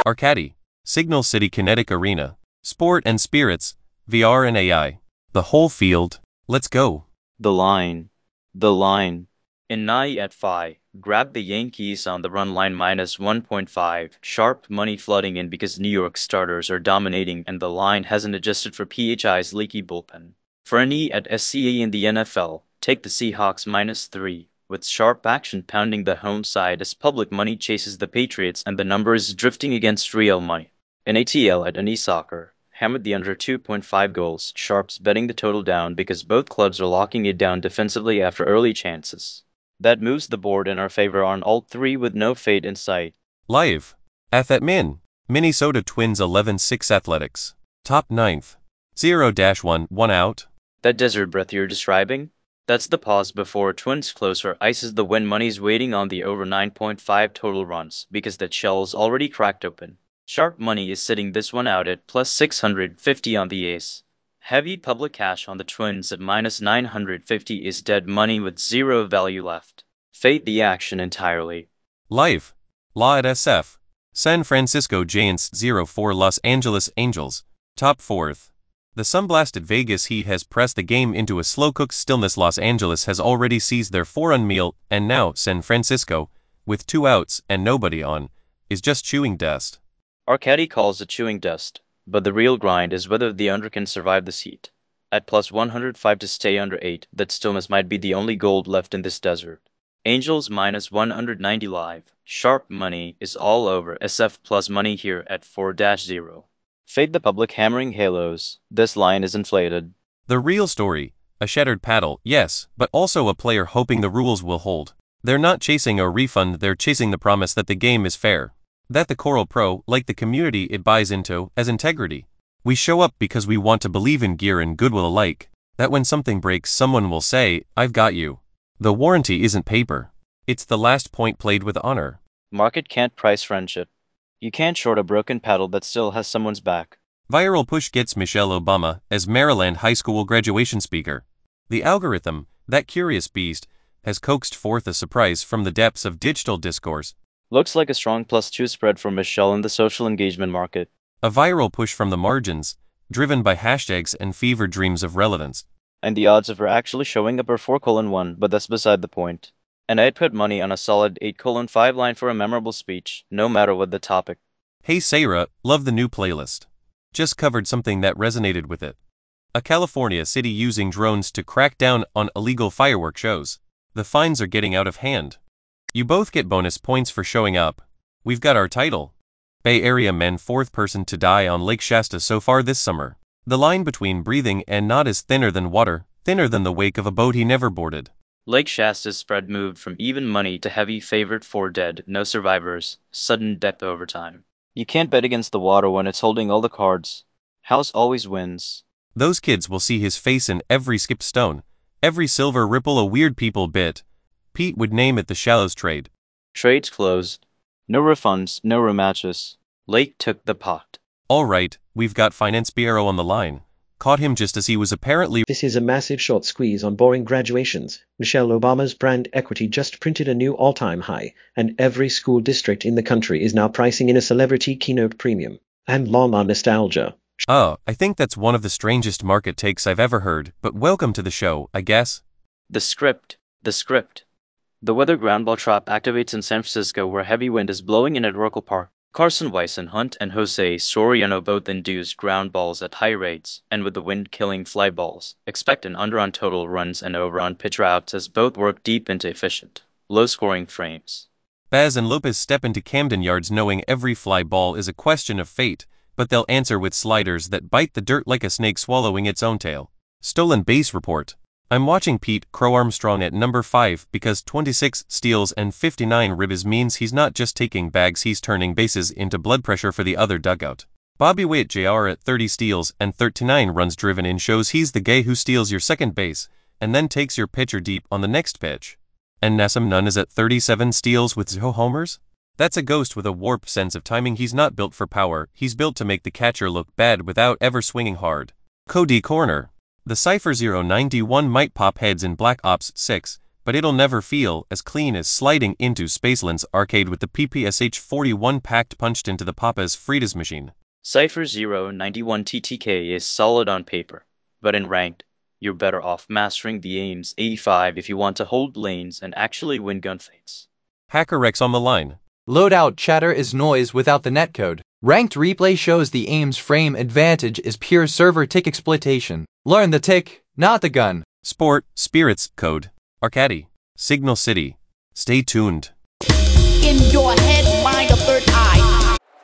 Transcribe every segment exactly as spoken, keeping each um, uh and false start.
Arcady, Signal City Kinetic Arena, Sport and Spirits, V R and A I. The whole field. Let's go. The line. The line. In nigh at five, grab the Yankees on the run line minus one point five. Sharp money flooding in because New York starters are dominating and the line hasn't adjusted for P H I's leaky bullpen. For an E at S C A in the N F L, take the Seahawks minus three, with sharp action pounding the home side as public money chases the Patriots and the number is drifting against real money. In A T L at Any Soccer, hammered the under two point five goals, sharps betting the total down because both clubs are locking it down defensively after early chances. That moves the board in our favor on all three with no fade in sight. Live. Athet Min. Minnesota Twins eleven six Athletics. Top ninth. zero one, one out. That desert breath you're describing? That's the pause before Twins closer ices the win money's waiting on the over nine point five total runs because that shell's already cracked open. Sharp money is sitting this one out at plus six hundred fifty on the ace. Heavy public cash on the Twins at minus nine hundred fifty is dead money with zero value left. Fade the action entirely. Live. Law at S F. San Francisco Giants zero four Los Angeles Angels. Top fourth. The sunblasted Vegas Heat has pressed the game into a slow-cooked stillness. Los Angeles has already seized their four-run meal, and now San Francisco, with two outs and nobody on, is just chewing dust. Arcady calls it chewing dust, but the real grind is whether the under can survive this heat. At plus one hundred five to stay under eight, that stillness might be the only gold left in this desert. Angels minus one hundred ninety live. Sharp money is all over S F plus money here at four zero. Fade the public hammering halos. This line is inflated. The real story. A shattered paddle, yes, but also a player hoping the rules will hold. They're not chasing a refund, they're chasing the promise that the game is fair. That the Coral Pro, like the community it buys into, as integrity. We show up because we want to believe in gear and goodwill alike. That when something breaks someone will say, I've got you. The warranty isn't paper. It's the last point played with honor. Market can't price friendship. You can't short a broken paddle that still has someone's back. Viral push gets Michelle Obama as Maryland high school graduation speaker. The algorithm, that curious beast, has coaxed forth a surprise from the depths of digital discourse. Looks like a strong plus two spread for Michelle in the social engagement market. A viral push from the margins, driven by hashtags and fevered dreams of relevance. And the odds of her actually showing up are four colon one, but that's beside the point. And I'd put money on a solid eight colon five line for a memorable speech, no matter what the topic. Hey Sarah, love the new playlist. Just covered something that resonated with it. A California city using drones to crack down on illegal firework shows. The fines are getting out of hand. You both get bonus points for showing up. We've got our title. Bay Area men fourth person to die on Lake Shasta so far this summer. The line between breathing and not is thinner than water, thinner than the wake of a boat he never boarded. Lake Shasta's spread moved from even money to heavy favorite for dead, no survivors, sudden death overtime. You can't bet against the water when it's holding all the cards. House always wins. Those kids will see his face in every skipped stone, every silver ripple a weird people bit. Pete would name it the Shallows trade. Trades closed. No refunds, no rematches. Lake took the pot. All right, we've got Finance Bureau on the line. Caught him just as he was apparently... This is a massive short squeeze on boring graduations. Michelle Obama's brand equity just printed a new all-time high, and every school district in the country is now pricing in a celebrity keynote premium. And long on nostalgia. Oh, I think that's one of the strangest market takes I've ever heard, but welcome to the show, I guess. The script. The script. The weather ground ball trap activates in San Francisco where heavy wind is blowing in at Oracle Park. Carson Wyson Hunt and Jose Soriano both induced ground balls at high rates, and with the wind killing fly balls, expect an under on total runs and over on pitch routes as both work deep into efficient, low-scoring frames. Baz and Lopez step into Camden Yards knowing every fly ball is a question of fate, but they'll answer with sliders that bite the dirt like a snake swallowing its own tail. Stolen base report. I'm watching Pete Crow Armstrong at number five because twenty-six steals and fifty-nine ribbies means he's not just taking bags, he's turning bases into blood pressure for the other dugout. Bobby Witt Junior at thirty steals and thirty-nine runs driven in shows he's the guy who steals your second base and then takes your pitcher deep on the next pitch. And Nassim Nunn is at thirty-seven steals with zero homers? That's a ghost with a warped sense of timing. He's not built for power, he's built to make the catcher look bad without ever swinging hard. Cody Corner. The Cypher zero nine D one might pop heads in Black Ops six, but it'll never feel as clean as sliding into Spaceland's arcade with the P P S H forty-one packed punched into the Papa's Fritas machine. Cypher zero ninety-one T T K is solid on paper, but in ranked, you're better off mastering the AIMS eighty-five if you want to hold lanes and actually win gunfights. HackerRex on the line. Loadout chatter is noise without the netcode. Ranked replay shows the AIMS frame advantage is pure server tick exploitation. Learn the tick, not the gun. Sport, Spirits, Code, Arcady, Signal City. Stay tuned. In your head, mind a third eye.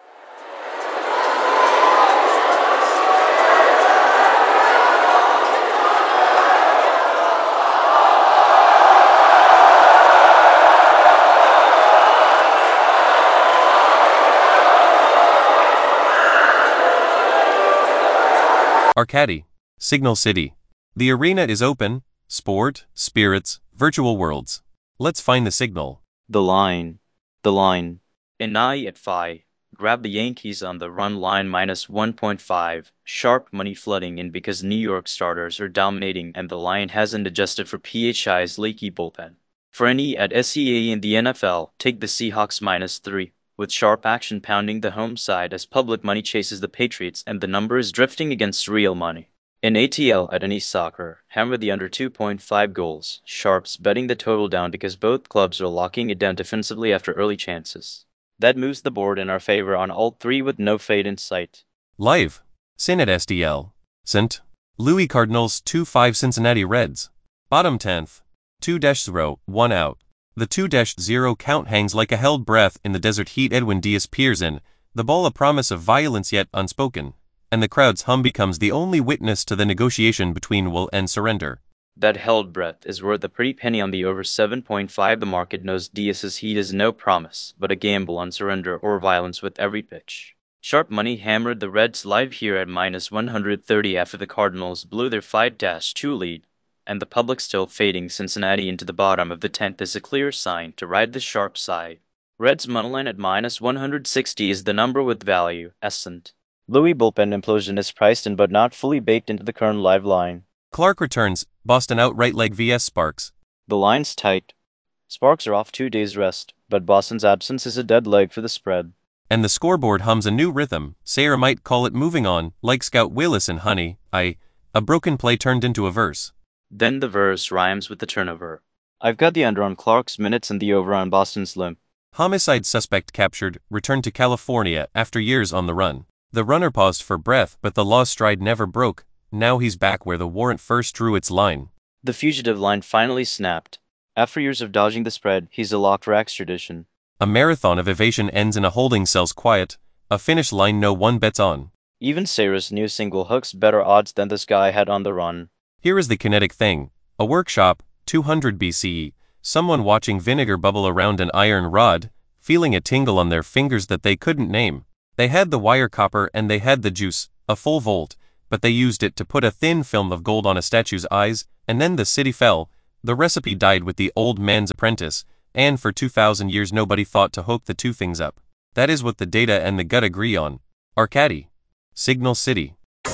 Arcady, Signal City. The arena is open. Sport, Spirits, Virtual Worlds. Let's find the signal. The line. The line. In I at five, grab the Yankees on the run line minus one point five. Sharp money flooding in because New York starters are dominating and the line hasn't adjusted for P H I's leaky bullpen. For any at S E A in the N F L, take the Seahawks minus three. With sharp action pounding the home side as public money chases the Patriots and the number is drifting against real money. In A T L at any soccer, hammer the under two point five goals. Sharps betting the total down because both clubs are locking it down defensively after early chances. That moves the board in our favor on all three with no fade in sight. Live. Sin at S D L. Saint Louis Cardinals two five Cincinnati Reds. Bottom tenth. two zero, one out. The two zero count hangs like a held breath in the desert heat. Edwin Diaz peers in, the ball a promise of violence yet unspoken, and the crowd's hum becomes the only witness to the negotiation between will and surrender. That held breath is worth a pretty penny on the over seven point five. The market knows Diaz's heat is no promise, but a gamble on surrender or violence with every pitch. Sharp money hammered the Reds live here at minus one hundred thirty after the Cardinals blew their five two lead. And the public still fading Cincinnati into the bottom of the tenth is a clear sign to ride the sharp side. Reds moneyline at minus one hundred sixty is the number with value, Essent. Louis bullpen implosion is priced in but not fully baked into the current live line. Clark returns, Boston outright leg versus Sparks. The line's tight. Sparks are off two days rest, but Boston's absence is a dead leg for the spread. And the scoreboard hums a new rhythm. Sarah might call it moving on, like Scout Willis and Honey, I, a broken play turned into a verse. Then the verse rhymes with the turnover. I've got the under on Clark's minutes and the over on Boston's limp. Homicide suspect captured, returned to California after years on the run. The runner paused for breath, but the law's stride never broke. Now he's back where the warrant first drew its line. The fugitive line finally snapped. After years of dodging the spread, he's a locked for extradition. A marathon of evasion ends in a holding cell's quiet, a finish line no one bets on. Even Sarah's new single hooks better odds than this guy had on the run. Here is the kinetic thing. A workshop, two hundred B C E, someone watching vinegar bubble around an iron rod, feeling a tingle on their fingers that they couldn't name. They had the wire copper and they had the juice, a full volt, but they used it to put a thin film of gold on a statue's eyes, and then the city fell. The recipe died with the old man's apprentice, and for two thousand years nobody thought to hook the two things up. That is what the data and the gut agree on. Arcady. Signal City.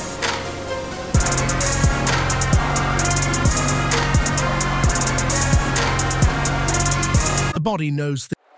The body knows that.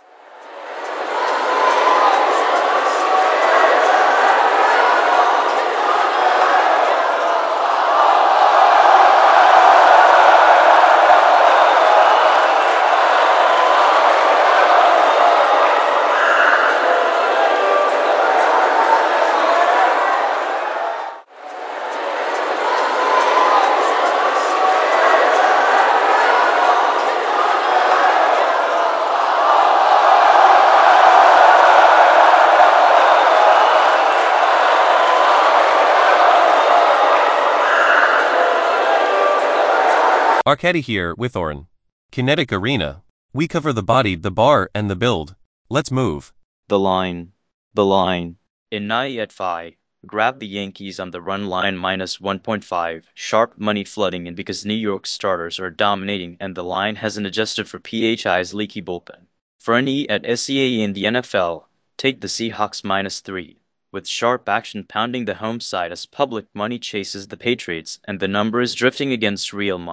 Arcady here with Oren. Kinetic Arena. We cover the body, the bar, and the build. Let's move. The line. The line. In I at five, grab the Yankees on the run line minus one point five. Sharp money flooding in because New York starters are dominating and the line hasn't adjusted for P H I's leaky bullpen. For an E at S E A in the N F L, take the Seahawks minus three. With sharp action pounding the home side as public money chases the Patriots and the number is drifting against real money.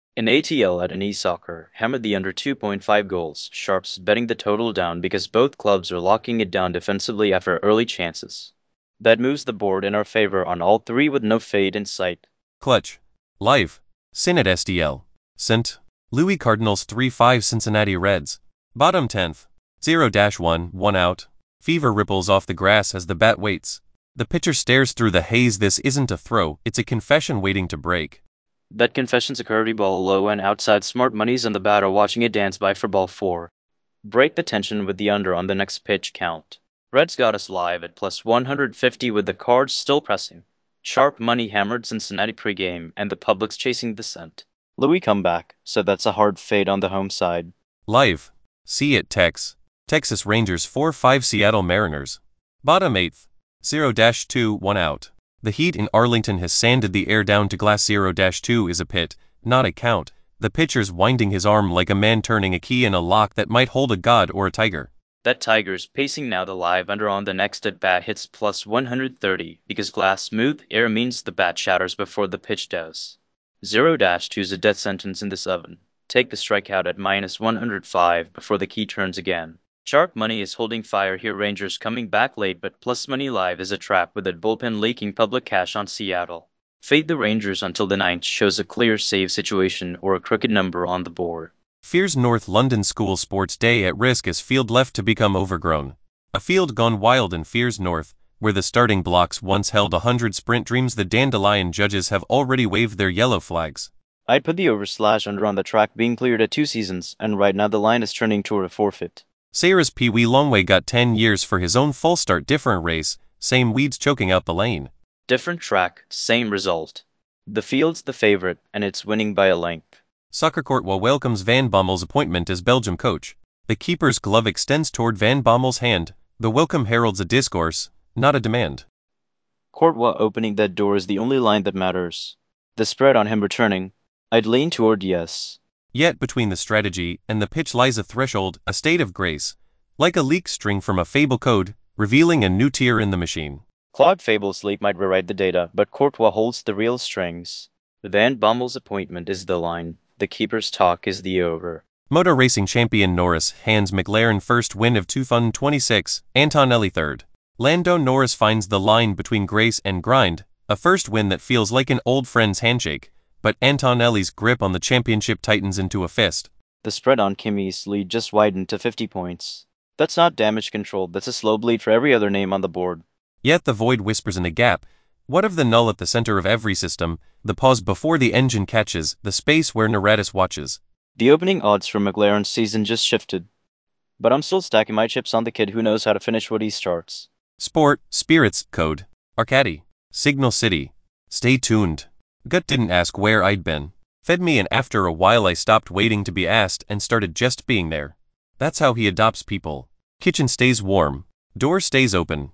In A T L at an e-soccer, hammered the under two point five goals, sharps betting the total down because both clubs are locking it down defensively after early chances. That moves the board in our favor on all three with no fade in sight. Clutch. Live. Sin at S D L. Saint Louis Cardinals three five Cincinnati Reds. Bottom tenth. zero one, one out. Fever ripples off the grass as the bat waits. The pitcher stares through the haze. This isn't a throw, it's a confession waiting to break. That confession's a curvy ball low and outside. Smart money's on the bat are watching it dance by for ball four. Break the tension with the under on the next pitch count. Reds got us live at plus one hundred fifty with the cards still pressing. Sharp money hammered Cincinnati pregame and the public's chasing the scent. Louis comeback, so that's a hard fade on the home side. Live. See it Tex. Texas Rangers four five Seattle Mariners. Bottom eighth. zero two, one out. The Heat in Arlington has sanded the air down to glass. zero two is a pit, not a count. The pitcher's winding his arm like a man turning a key in a lock that might hold a god or a tiger. That tiger's pacing now. The live under on the next at bat hits plus one hundred thirty because glass smooth air means the bat shatters before the pitch does. zero two is a death sentence in this oven. Take the strikeout at minus one hundred five before the key turns again. Sharp money is holding fire here. Rangers coming back late, but plus money live is a trap with that bullpen leaking public cash on Seattle. Fade the Rangers until the ninth shows a clear save situation or a crooked number on the board. Fears North London School Sports Day at risk as field left to become overgrown. A field gone wild in Fears North, where the starting blocks once held a hundred sprint dreams. The Dandelion judges have already waved their yellow flags. I'd put the over slash under on the track being cleared at two seasons, and right now the line is trending toward a forfeit. Sayers Pee Wee Longway got ten years for his own full start. Different race, same weeds choking out the lane. Different track, same result. The field's the favorite, and it's winning by a length. Soccer Courtois welcomes Van Bommel's appointment as Belgium coach. The keeper's glove extends toward Van Bommel's hand. The welcome heralds a discourse, not a demand. Courtois opening that door is the only line that matters. The spread on him returning, I'd lean toward yes. Yet between the strategy and the pitch lies a threshold, a state of grace, like a leak string from a fable code, revealing a new tier in the machine. Claude Fable's leak might rewrite the data, but Courtois holds the real strings. Van Bommel's appointment is the line, the keeper's talk is the over. Motor racing champion Norris hands McLaren first win of two thousand twenty-six, Antonelli third. Lando Norris finds the line between grace and grind, a first win that feels like an old friend's handshake. But Antonelli's grip on the championship tightens into a fist. The spread on Kimi's lead just widened to fifty points. That's not damage control, that's a slow bleed for every other name on the board. Yet the void whispers in the gap. What of the null at the center of every system, the pause before the engine catches, the space where Neratis watches? The opening odds for McLaren's season just shifted. But I'm still stacking my chips on the kid who knows how to finish what he starts. Sport, spirits, code, Arcadi, Signal City. Stay tuned. Gut didn't ask where I'd been. Fed me and after a while I stopped waiting to be asked and started just being there. That's how he adopts people. Kitchen stays warm. Door stays open.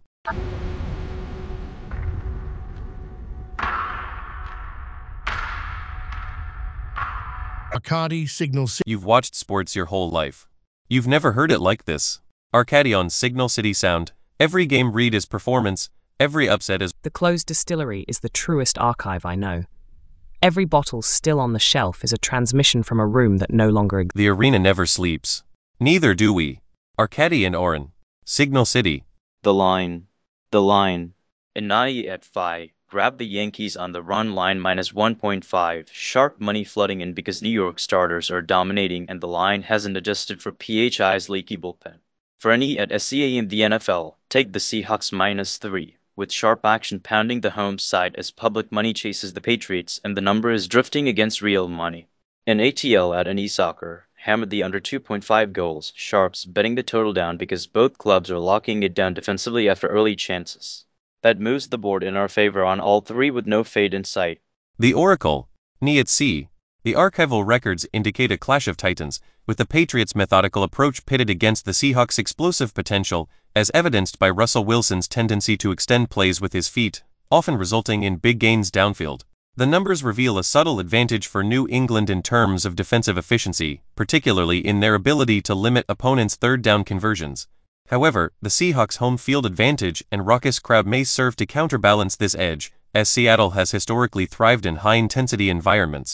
Arcadi Signal City. You've watched sports your whole life. You've never heard it like this. Arcadi on Signal City Sound. Every game read is performance. Every upset is... The closed distillery is the truest archive I know. Every bottle still on the shelf is a transmission from a room that no longer exists. The arena never sleeps. Neither do we. Arcadi and Oren. Signal City. The line. The line. Inai at five. Grab the Yankees on the run line minus one point five. Sharp money flooding in because New York starters are dominating and the line hasn't adjusted for P H I's leaky bullpen. For any at S C A in the N F L, take the Seahawks minus three. With sharp action pounding the home side as public money chases the Patriots and the number is drifting against real money. In A T L at an e-soccer, hammered the under two point five goals, sharps betting the total down because both clubs are locking it down defensively after early chances. That moves the board in our favor on all three with no fade in sight. The Oracle, N I at C. The archival records indicate a clash of titans, with the Patriots' methodical approach pitted against the Seahawks' explosive potential, as evidenced by Russell Wilson's tendency to extend plays with his feet, often resulting in big gains downfield. The numbers reveal a subtle advantage for New England in terms of defensive efficiency, particularly in their ability to limit opponents' third down conversions. However, the Seahawks' home field advantage and raucous crowd may serve to counterbalance this edge, as Seattle has historically thrived in high-intensity environments.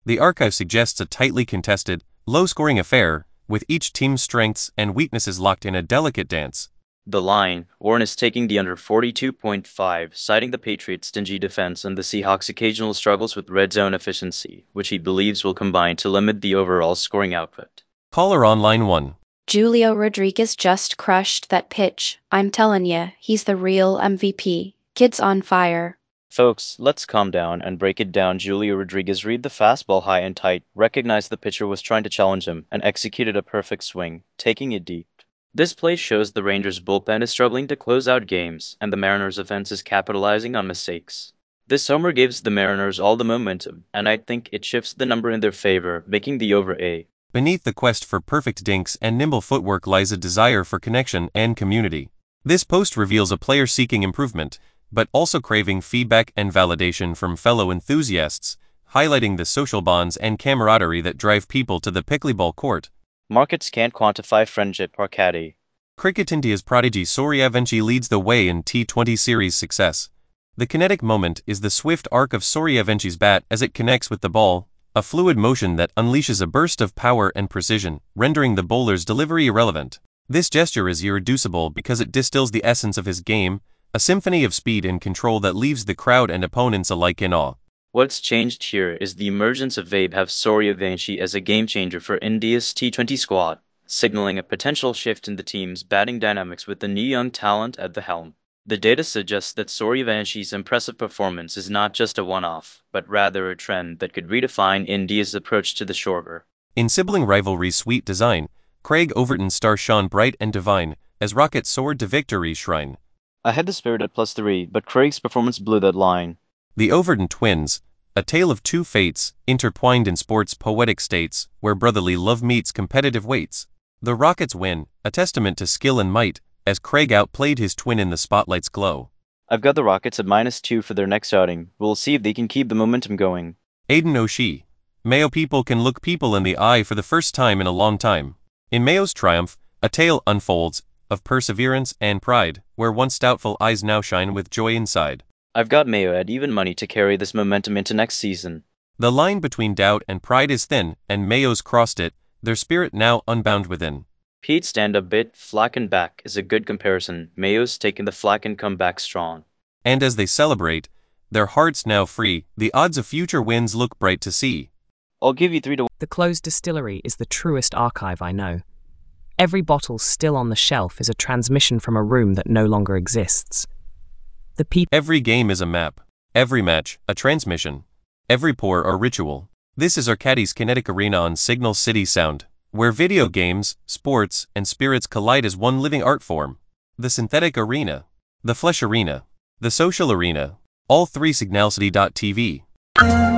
The archive suggests a tightly contested, low-scoring affair, with each team's strengths and weaknesses locked in a delicate dance. The line, Warren is taking the under forty-two point five, citing the Patriots' stingy defense and the Seahawks' occasional struggles with red zone efficiency, which he believes will combine to limit the overall scoring output. Caller on line one. Julio Rodriguez just crushed that pitch. I'm telling ya, he's the real M V P. Kid's on fire. Folks, let's calm down and break it down. Julio Rodriguez read the fastball high and tight, recognized the pitcher was trying to challenge him, and executed a perfect swing, taking it deep. This play shows the Rangers' bullpen is struggling to close out games, and the Mariners' offense is capitalizing on mistakes. This homer gives the Mariners all the momentum, and I think it shifts the number in their favor, making the over A. Beneath the quest for perfect dinks and nimble footwork lies a desire for connection and community. This post reveals a player seeking improvement, but also craving feedback and validation from fellow enthusiasts, highlighting the social bonds and camaraderie that drive people to the pickleball court. Markets can't quantify friendship or caddy. Cricket India's prodigy Sooryavanshi leads the way in T twenty series success. The kinetic moment is the swift arc of Sooryavanchi's bat as it connects with the ball, a fluid motion that unleashes a burst of power and precision, rendering the bowler's delivery irrelevant. This gesture is irreducible because it distills the essence of his game, a symphony of speed and control that leaves the crowd and opponents alike in awe. What's changed here is the emergence of Vaibhav Sooryavanshi as a game-changer for India's T twenty squad, signaling a potential shift in the team's batting dynamics with the new young talent at the helm. The data suggests that Sooryavanchi's impressive performance is not just a one-off, but rather a trend that could redefine India's approach to the shoulder. In sibling rivalry's sweet design, Craig Overton's star shone bright and divine, as Rocket soared to victory's shrine. I had the spirit at plus three, but Craig's performance blew that line. The Overton twins, a tale of two fates, intertwined in sport's poetic states, where brotherly love meets competitive weights. The Rockets win, a testament to skill and might, as Craig outplayed his twin in the spotlight's glow. I've got the Rockets at minus two for their next outing. We'll see if they can keep the momentum going. Aiden O'Shea. Mayo people can look people in the eye for the first time in a long time. In Mayo's triumph, a tale unfolds, of perseverance and pride, where once doubtful eyes now shine with joy inside. I've got Mayo at even money to carry this momentum into next season. The line between doubt and pride is thin, and Mayo's crossed it, their spirit now unbound within. Pete's stand-up bit, flack and back, is a good comparison. Mayo's taken the flack and come back strong. And as they celebrate, their hearts now free, the odds of future wins look bright to see. I'll give you three to one. The closed distillery is the truest archive I know. Every bottle still on the shelf is a transmission from a room that no longer exists. The people. Every game is a map. Every match, a transmission. Every pour, a ritual. This is Arcadis Kinetic Arena on Signal City Sound, where video games, sports, and spirits collide as one living art form. The synthetic arena. The flesh arena. The social arena. All three signalcity dot T V.